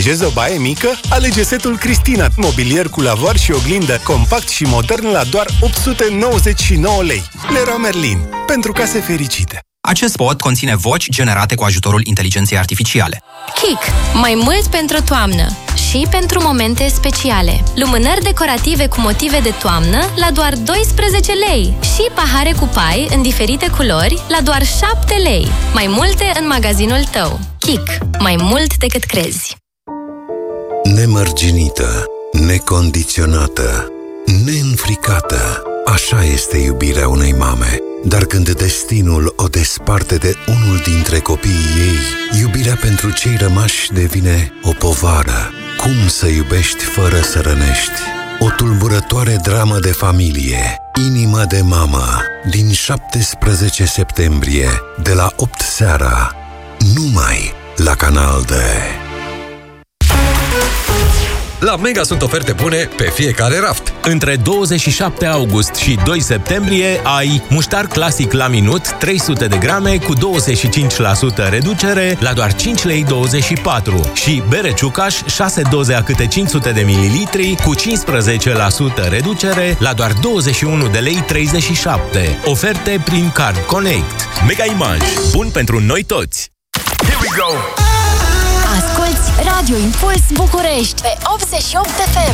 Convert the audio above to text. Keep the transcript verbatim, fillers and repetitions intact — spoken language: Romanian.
Amenajezi o baie mică? Alege setul Cristina, mobilier cu lavoar și oglindă, compact și modern la doar opt sute nouăzeci și nouă lei. Leroy Merlin, pentru case fericite. Acest spot conține voci generate cu ajutorul inteligenței artificiale. Kik. Mai mult pentru toamnă și pentru momente speciale. Lumânări decorative cu motive de toamnă la doar doisprezece lei și pahare cu pai în diferite culori la doar șapte lei. Mai multe în magazinul tău. Kik. Mai mult decât crezi. Nemărginită, necondiționată, neînfricată. Așa este iubirea unei mame. Dar când destinul o desparte de unul dintre copiii ei, iubirea pentru cei rămași devine o povară. Cum să iubești fără să rănești? O tulburătoare dramă de familie, Inima de mamă, din șaptesprezece septembrie, de la opt seara, numai la Canal D. La Mega sunt oferte bune pe fiecare raft. Între douăzeci și șapte august și doi septembrie ai muștar clasic la minut trei sute de grame cu douăzeci și cinci la sută reducere la doar cinci lei douăzeci și patru și bere Ciucaș șase doze a câte cinci sute de mililitri cu cincisprezece la sută reducere la doar douăzeci și unu de lei treizeci și șapte. Oferte prin Card Connect. Mega Image. Bun pentru noi toți. Here we go. Asculți Radio Impuls București pe optzeci și opt F M.